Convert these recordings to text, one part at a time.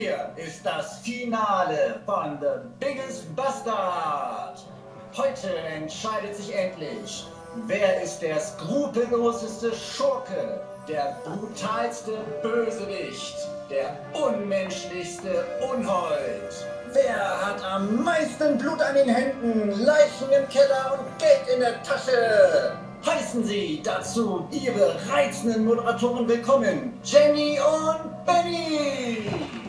Hier ist das Finale von The Biggest Bastard. Heute entscheidet sich endlich, wer ist der skrupelloseste Schurke, der brutalste Bösewicht, der unmenschlichste Unhold. Wer hat am meisten Blut an den Händen, Leichen im Keller und Geld in der Tasche? Heißen Sie dazu Ihre reizenden Moderatoren willkommen, Jenny und Benny!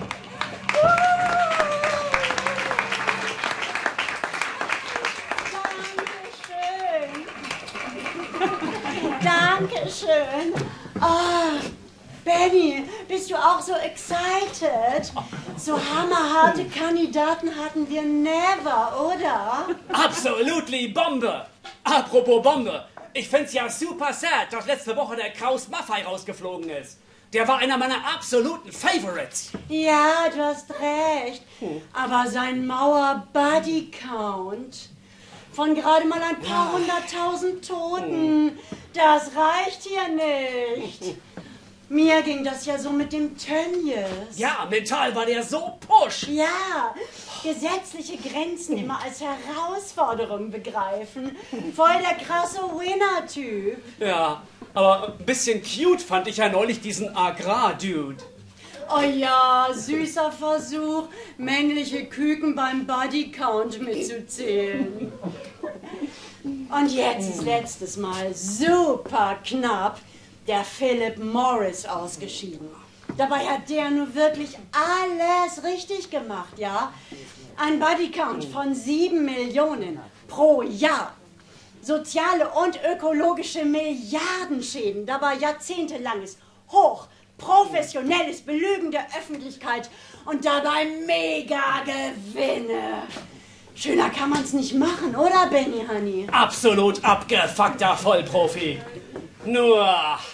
Dankeschön. Oh, Benny, bist du auch so excited? So hammerharte Kandidaten hatten wir never, oder? Absolutely Bombe! Apropos Bombe, ich find's ja super sad, dass letzte Woche der Kraus Maffei rausgeflogen ist. Der war einer meiner absoluten Favorites. Ja, du hast recht. Aber sein Mauer-Body-Count von gerade mal ein paar hunderttausend Toten, das reicht hier nicht. Mir ging das ja so mit dem Tönnies. Ja, mental war der so push. Ja, gesetzliche Grenzen immer als Herausforderung begreifen. Voll der krasse Winner-Typ. Ja, aber ein bisschen cute fand ich ja neulich diesen Agrar-Dude. Oh ja, süßer Versuch, männliche Küken beim Bodycount mitzuzählen. Und jetzt ist letztes Mal super knapp der Philip Morris ausgeschieden. Dabei hat der nur wirklich alles richtig gemacht, ja? Ein Bodycount von 7 Millionen pro Jahr. Soziale und ökologische Milliardenschäden, dabei jahrzehntelanges hochprofessionelles Belügen der Öffentlichkeit und dabei Mega-Gewinne. Schöner kann man's nicht machen, oder, Benny Honey? Absolut abgefuckter Vollprofi. Nur...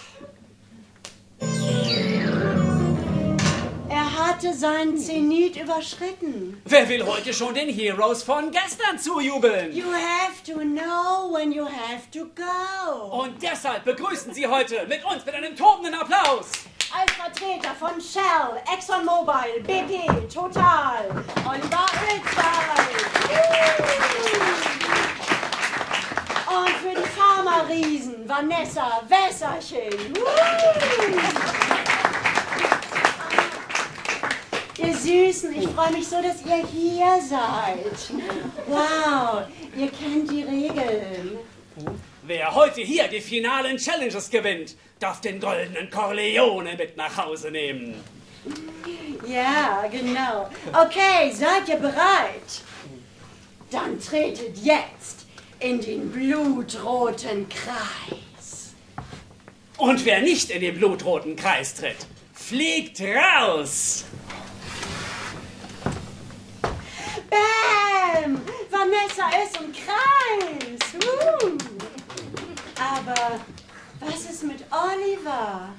Er hatte seinen Zenit überschritten. Wer will heute schon den Heroes von gestern zujubeln? You have to know when you have to go. Und deshalb begrüßen Sie heute mit uns mit einem tobenden Applaus Als Vertreter von Shell, ExxonMobil, BP, Total, Oliver Ölzweig. Und für die Pharma-Riesen, Vanessa Wässerchen. Ihr Süßen, ich freue mich so, dass ihr hier seid. Wow, ihr kennt die Regeln. Wer heute hier die finalen Challenges gewinnt, darf den goldenen Corleone mit nach Hause nehmen. Ja, genau. Okay, seid ihr bereit? Dann tretet jetzt in den blutroten Kreis. Und wer nicht in den blutroten Kreis tritt, fliegt raus. Bam! Vanessa ist im Kreis. Aber was ist mit Oliver?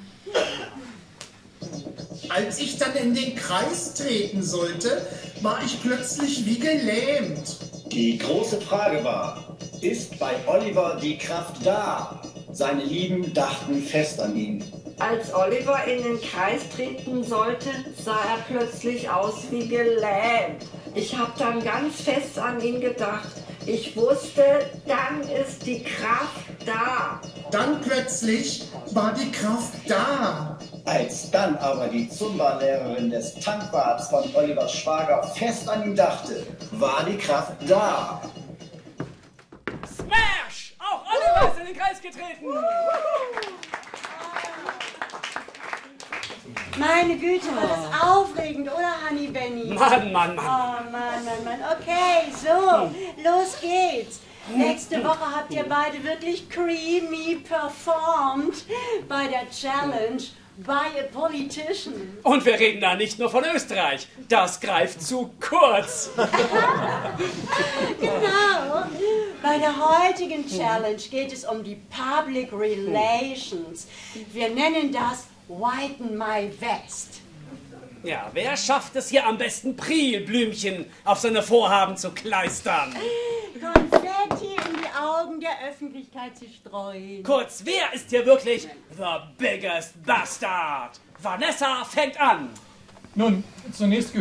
Als ich dann in den Kreis treten sollte, war ich plötzlich wie gelähmt. Die große Frage war, ist bei Oliver die Kraft da? Seine Lieben dachten fest an ihn. Als Oliver in den Kreis treten sollte, sah er plötzlich aus wie gelähmt. Ich habe dann ganz fest an ihn gedacht. Ich wusste, dann ist die Kraft da. Dann plötzlich war die Kraft da. Als dann aber die Zumba-Lehrerin des Tankbads von Olivers Schwager fest an ihn dachte, war die Kraft da. Smash! Auch Oliver ist in den Kreis getreten. Meine Güte, war das aufregend, oder, Honey Benny? Mann, Mann, Oh, Mann. Mann. Okay, so, los geht's. Nächste Woche habt ihr beide wirklich creamy performt bei der Challenge By a Politician. Und wir reden da nicht nur von Österreich. Das greift zu kurz. Genau. Bei der heutigen Challenge geht es um die Public Relations. Wir nennen das Whiten My Vest. Ja, wer schafft es hier am besten, Prilblümchen auf seine Vorhaben zu kleistern? Konfetti in die Augen der Öffentlichkeit zu streuen. Kurz, wer ist hier wirklich the biggest bastard? Vanessa fängt an. Nun, zunächst